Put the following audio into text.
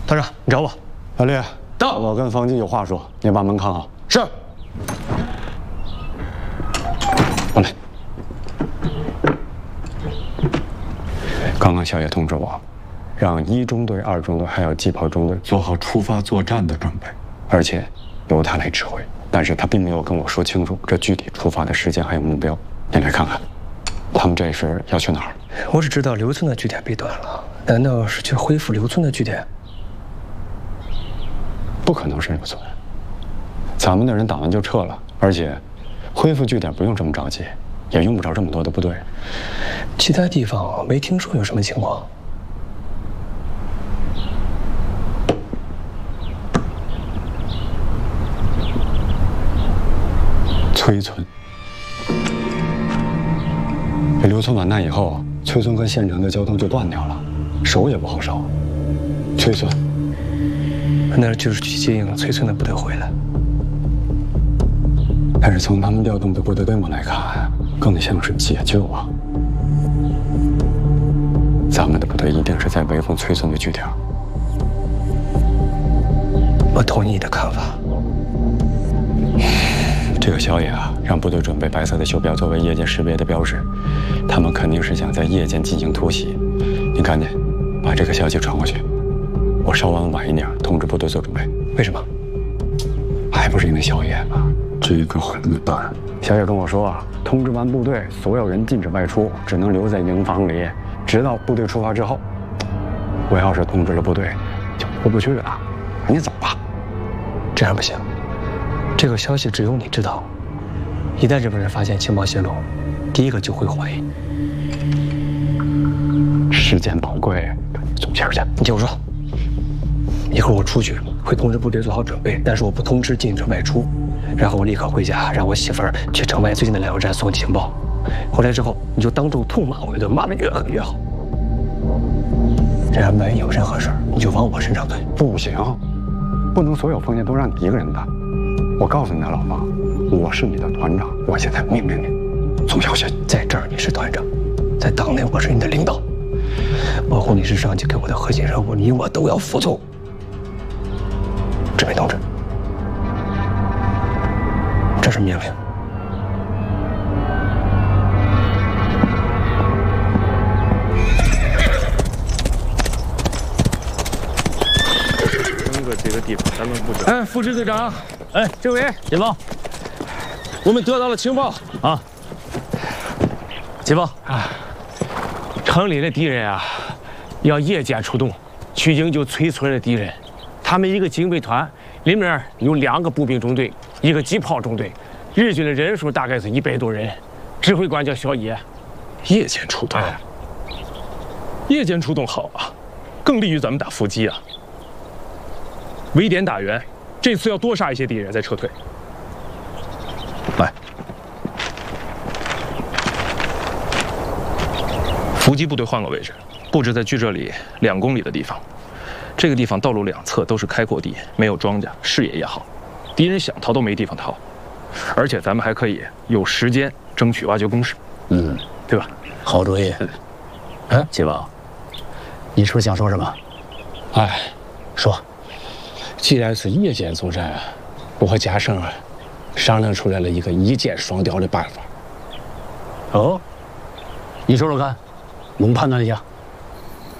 团长，你找我。 老李， 到。 我跟方进有话说，你把门看好。 是。 过来。刚刚小野通知我，让1中队、2中队还有机炮中队做好出发作战的准备，而且由他来指挥。但是他并没有跟我说清楚这具体出发的时间还有目标。你来看看，他们这是要去哪儿？ 我只知道刘村的据点被断了，难道是去恢复刘村的据点？ 不可能是刘村，咱们的人打完就撤了，而且恢复据点不用这么着急，也用不着这么多的部队。 其他地方没听说有什么情况。 崔村，这刘村完蛋以后，崔村跟县城的交通就断掉了，守也不好守。崔村， 那就是去接应崔村的部队回来。 但是从他们调动的部队规模来看，更像是解救啊。咱们的部队一定是在围封崔村的据点。 我同意你的看法。 这个小野啊，让部队准备白色的袖标作为夜间识别的标志，他们肯定是想在夜间进行突袭。你赶紧把这个消息传过去，我稍晚一点通知部队做准备。 为什么？ 还不是因为小野吗？这个混蛋！小野跟我说，通知完部队，所有人禁止外出，只能留在营房里，直到部队出发之后。我要是通知了部队，就回不去了。你走吧。 这样不行。这个消息只有你知道，一旦日本人发现情报泄露，第一个就会怀疑。 时间宝贵，总结去。 你听我说，一会儿我出去会通知部队做好准备，但是我不通知禁止外出，然后我立刻回家，让我媳妇儿去城外最近的粮油站送情报。回来之后，你就当众痛骂我一顿，骂得越狠越好。这样万一有任何事儿，你就往我身上推。 不行，不能所有风险都让你一个人担。我告诉你啊，老方，我是你的团长，我现在命令你，从小学在这儿你是团长，在党内我是你的领导，保护你是上级给我的核心任务，你我都要服从。指挥同志，这是命令。 这个地方咱们不知道。哎，副支队长，哎，政委， 解放， 我们得到了情报啊。解放啊，城里的敌人啊，要夜间出动去营救崔村的敌人。他们一个警备团里面有2个步兵中队，一个机炮中队，日军的人数大概是100多人。指挥官叫小野。 夜间出动，夜间出动好啊，更利于咱们打伏击啊。围点打援，这次要多杀一些敌人再撤退。来，伏击部队换个位置，布置在距这里2公里的地方。这个地方道路两侧都是开阔地，没有庄稼，视野也好，敌人想逃都没地方逃。而且咱们还可以有时间争取挖掘工事，对吧？ 好主意。哎，解放，你是不是想说什么？ 哎， 说。 既然是夜间作战，我和嘉胜商量出来了一个一箭双雕的办法。 哦，你说说看，能判断一下？